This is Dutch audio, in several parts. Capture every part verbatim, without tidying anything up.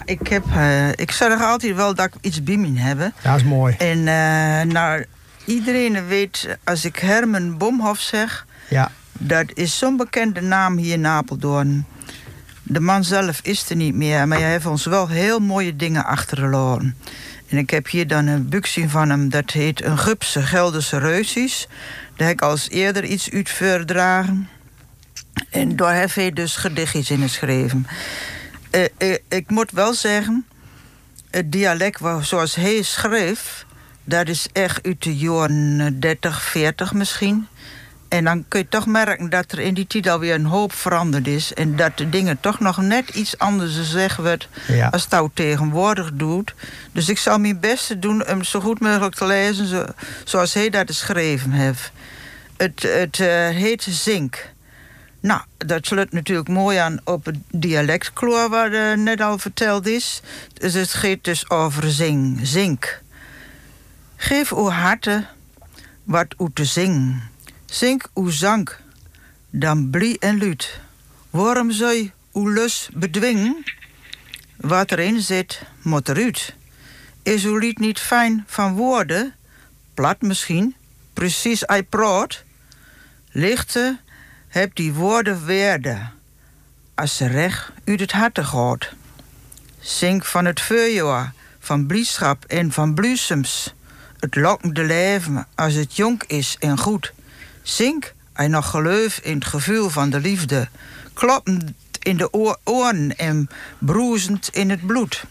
ik, heb, uh, ik zorg altijd wel dat ik iets bij me heb. Dat is mooi. En uh, nou, iedereen weet, als ik Herman Bomhoff zeg... Ja. Dat is zo'n bekende naam hier in Apeldoorn. De man zelf is er niet meer, maar hij heeft ons wel heel mooie dingen achtergelaten. En ik heb hier dan een boekje van hem, dat heet Een Gupse Gelderse Reusies. Daar heb ik al eens eerder iets uit voordragen. En daar heeft hij dus gedichtjes in geschreven. Uh, uh, ik moet wel zeggen, het dialect zoals hij schreef... dat is echt uit de jaren dertig, veertig misschien... En dan kun je toch merken dat er in die tijd alweer een hoop veranderd is. En dat de dingen toch nog net iets anders gezegd wordt ja. als het nou tegenwoordig doet. Dus ik zal mijn best doen om zo goed mogelijk te lezen zo, zoals hij dat geschreven heeft. Het, het uh, heet Zink. Nou, dat sluit natuurlijk mooi aan op het dialectkloor wat uh, net al verteld is. Dus het gaat dus over zing, zink. Geef uw harten wat u te zingen. Zink uw zang, dan blie en luid. Waarom zou je uw lust bedwingen? Wat erin zit, moet eruit. Is uw lied niet fijn van woorden? Plat misschien, precies hij praat. Lichte, heb die woorden weerde. Als ze recht uit het harte gaat. Zink van het voorjaar, van blijdschap en van bloesems. Het lokkende leven als het jong is en goed. Zink, hij nog geloof in het gevoel van de liefde. Kloppend in de oor oren en broezend in het bloed.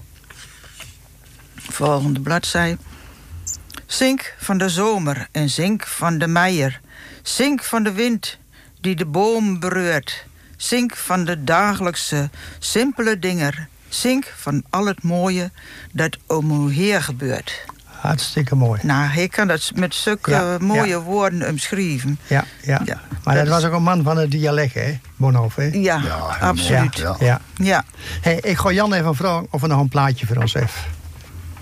Volgende bladzij. Zink van de zomer en zink van de meier. Zink van de wind die de boom bereurt. Zink van de dagelijkse, simpele dingen. Zink van al het mooie dat om u heen gebeurt. Hartstikke mooi. Nou, hij kan dat met zulke ja, mooie ja. woorden omschrijven. Ja, ja. ja. Maar dat, dat was ook een man van het dialect, hè, Bomhoff, hè? Ja, ja absoluut. Ja. Ja. Ja. Ja. Hey, ik ga Jan even vragen of er nog een plaatje voor ons heeft.